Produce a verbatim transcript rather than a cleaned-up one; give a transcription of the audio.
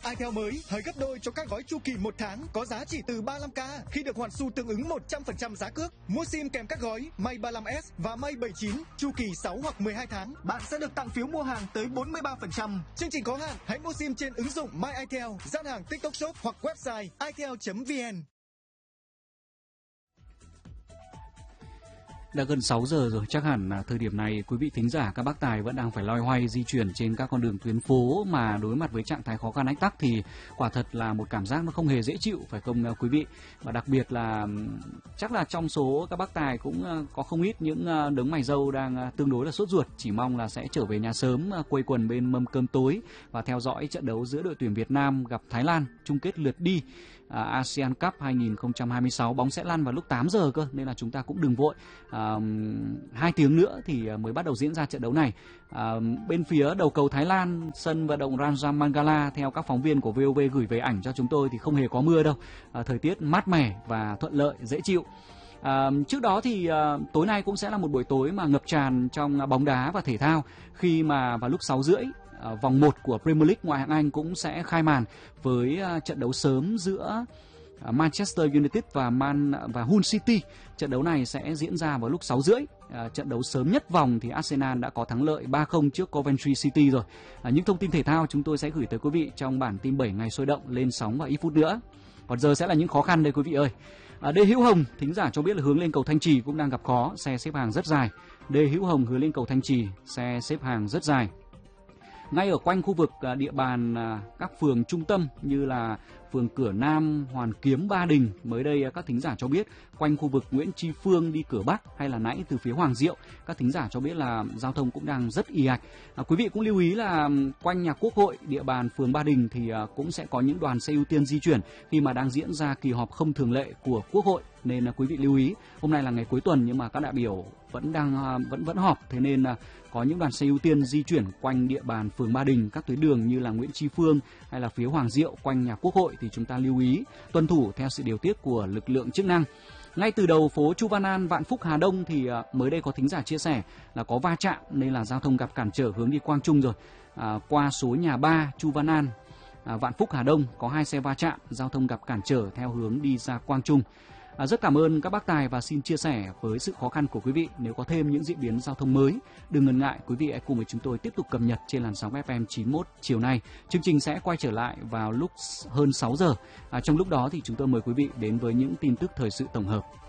itel mới hời gấp đôi cho các gói chu kỳ một tháng có giá chỉ từ ba mươi lăm k khi được hoàn xu tương ứng một trăm phần trăm giá cước. Mua sim kèm các gói May ba mươi lăm S và May bảy mươi chín chu kỳ sáu hoặc mười hai tháng, bạn sẽ được tặng phiếu mua hàng tới bốn mươi ba phần trăm. Chương trình có hạn, hãy mua sim trên ứng dụng My itel, gian hàng TikTok Shop hoặc website itel chấm vn. Đã gần sáu giờ rồi, chắc hẳn là thời điểm này quý vị thính giả các bác tài vẫn đang phải loay hoay di chuyển trên các con đường tuyến phố mà đối mặt với trạng thái khó khăn ách tắc thì quả thật là một cảm giác nó không hề dễ chịu, phải không quý vị? Và đặc biệt là chắc là trong số các bác tài cũng có không ít những đấng mày râu đang tương đối là sốt ruột, chỉ mong là sẽ trở về nhà sớm, quây quần bên mâm cơm tối và theo dõi trận đấu giữa đội tuyển Việt Nam gặp Thái Lan chung kết lượt đi À, ASEAN Cup hai không hai sáu. Bóng sẽ lăn vào lúc tám giờ cơ, nên là chúng ta cũng đừng vội. À, hai tiếng nữa thì mới bắt đầu diễn ra trận đấu này. À, bên phía đầu cầu Thái Lan, sân vận động Ranjam Mangala, theo các phóng viên của vê o vê gửi về ảnh cho chúng tôi thì không hề có mưa đâu. À, thời tiết mát mẻ và thuận lợi, dễ chịu. À, trước đó thì à, tối nay cũng sẽ là một buổi tối mà ngập tràn trong bóng đá và thể thao, khi mà vào lúc sáu rưỡi à, vòng một của Premier League ngoại hạng Anh cũng sẽ khai màn với à, trận đấu sớm giữa à, Manchester United và Man và Hull City. Trận đấu này sẽ diễn ra vào lúc sáu rưỡi. À, trận đấu sớm nhất vòng thì Arsenal đã có thắng lợi ba không trước Coventry City rồi. À, những thông tin thể thao chúng tôi sẽ gửi tới quý vị trong bản tin bảy ngày sôi động lên sóng vào ít phút nữa. Còn giờ sẽ là những khó khăn đây quý vị ơi. À, Đê Hữu Hồng, thính giả cho biết là hướng lên cầu Thanh Trì cũng đang gặp khó, xe xếp hàng rất dài. Đê Hữu Hồng hướng lên cầu Thanh Trì, xe xếp hàng rất dài. Ngay ở quanh khu vực à, địa bàn à, các phường trung tâm như là phường Cửa Nam, Hoàn Kiếm, Ba Đình, mới đây à, các thính giả cho biết quanh khu vực Nguyễn Tri Phương đi Cửa Bắc hay là nãy từ phía Hoàng Diệu, các thính giả cho biết là giao thông cũng đang rất ì ạch. À, quý vị cũng lưu ý là quanh nhà Quốc hội, địa bàn phường Ba Đình thì à, cũng sẽ có những đoàn xe ưu tiên di chuyển khi mà đang diễn ra kỳ họp không thường lệ của Quốc hội, nên là quý vị lưu ý. Hôm nay là ngày cuối tuần nhưng mà các đại biểu vẫn đang vẫn vẫn họp, thế nên là có những đoàn xe ưu tiên di chuyển quanh địa bàn phường Ba Đình, các tuyến đường như là Nguyễn Tri Phương hay là phía Hoàng Diệu quanh nhà Quốc hội thì chúng ta lưu ý tuân thủ theo sự điều tiết của lực lượng chức năng. Ngay từ đầu phố Chu Văn An, Vạn Phúc, Hà Đông thì mới đây có thính giả chia sẻ là có va chạm nên là giao thông gặp cản trở hướng đi Quang Trung rồi. À, qua số nhà ba Chu Văn An, à, Vạn Phúc, Hà Đông có hai xe va chạm, giao thông gặp cản trở theo hướng đi ra Quang Trung. À, rất cảm ơn các bác tài và xin chia sẻ với sự khó khăn của quý vị. Nếu có thêm những diễn biến giao thông mới, đừng ngần ngại, quý vị hãy cùng với chúng tôi tiếp tục cập nhật trên làn sóng ép em chín mươi mốt chiều nay. Chương trình sẽ quay trở lại vào lúc hơn sáu giờ. À, trong lúc đó thì chúng tôi mời quý vị đến với những tin tức thời sự tổng hợp.